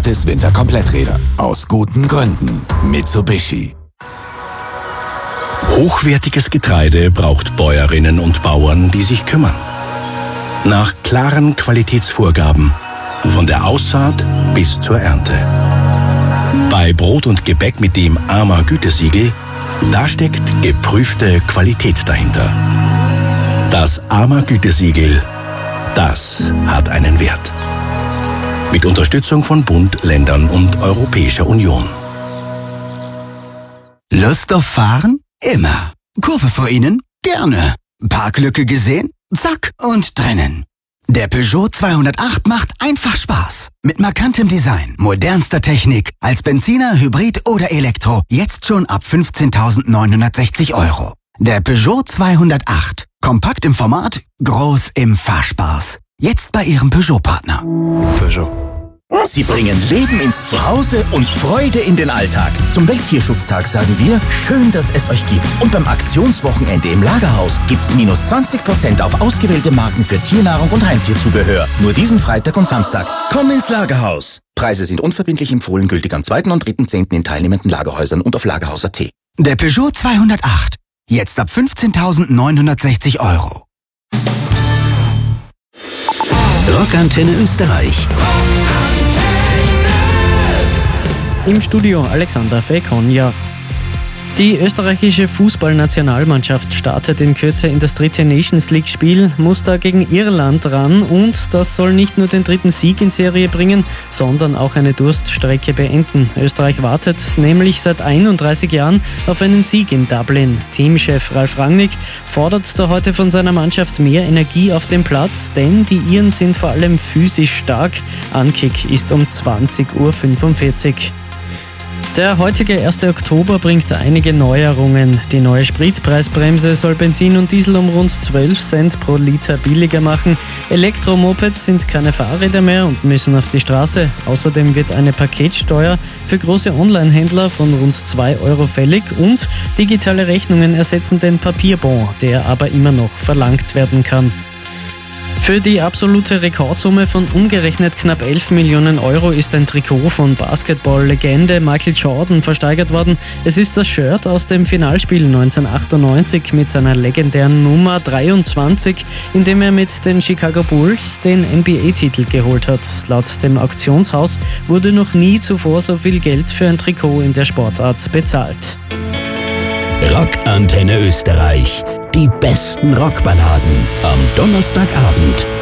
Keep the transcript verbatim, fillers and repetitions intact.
gratis Winterkompletträder. Aus guten Gründen. Mitsubishi. Hochwertiges Getreide braucht Bäuerinnen und Bauern, die sich kümmern. Nach klaren Qualitätsvorgaben, von der Aussaat bis zur Ernte. Bei Brot und Gebäck mit dem A M A Gütesiegel, da steckt geprüfte Qualität dahinter. Das A M A Gütesiegel, das hat einen Wert. Mit Unterstützung von Bund, Ländern und Europäischer Union. Lust auf Fahren? Immer. Kurve vor Ihnen? Gerne. Parklücke gesehen? Zack und drinnen. Der Peugeot zweihundertacht macht einfach Spaß. Mit markantem Design, modernster Technik, als Benziner, Hybrid oder Elektro. Jetzt schon ab fünfzehntausendneunhundertsechzig Euro. Der Peugeot zweihundertacht. Kompakt im Format, groß im Fahrspaß. Jetzt bei Ihrem Peugeot-Partner. Peugeot. Sie bringen Leben ins Zuhause und Freude in den Alltag. Zum Welttierschutztag sagen wir, schön, dass es euch gibt. Und beim Aktionswochenende im Lagerhaus gibt's minus zwanzig Prozent auf ausgewählte Marken für Tiernahrung und Heimtierzubehör. Nur diesen Freitag und Samstag. Komm ins Lagerhaus. Preise sind unverbindlich empfohlen, gültig am zweiten und dritten zehnten in teilnehmenden Lagerhäusern und auf lagerhaus punkt at. Der Peugeot zweihundertacht. Jetzt ab fünfzehntausendneunhundertsechzig Euro. Rockantenne Österreich. Im Studio Alexander Fekonja. Die österreichische Fußballnationalmannschaft startet in Kürze in das dritte Nations League-Spiel, muss da gegen Irland ran und das soll nicht nur den dritten Sieg in Serie bringen, sondern auch eine Durststrecke beenden. Österreich wartet nämlich seit einunddreißig Jahren auf einen Sieg in Dublin. Teamchef Ralf Rangnick fordert da heute von seiner Mannschaft mehr Energie auf dem Platz, denn die Iren sind vor allem physisch stark. Ankick ist um zwanzig Uhr fünfundvierzig. Der heutige erste Oktober bringt einige Neuerungen. Die neue Spritpreisbremse soll Benzin und Diesel um rund zwölf Cent pro Liter billiger machen. Elektromopeds sind keine Fahrräder mehr und müssen auf die Straße. Außerdem wird eine Paketsteuer für große Online-Händler von rund zwei Euro fällig und digitale Rechnungen ersetzen den Papierbon, der aber immer noch verlangt werden kann. Für die absolute Rekordsumme von umgerechnet knapp elf Millionen Euro ist ein Trikot von Basketball-Legende Michael Jordan versteigert worden. Es ist das Shirt aus dem Finalspiel neunzehnhundertachtundneunzig mit seiner legendären Nummer dreiundzwanzig, in dem er mit den Chicago Bulls den N B A-Titel geholt hat. Laut dem Auktionshaus wurde noch nie zuvor so viel Geld für ein Trikot in der Sportart bezahlt. Rockantenne Österreich. Die besten Rockballaden am Donnerstagabend.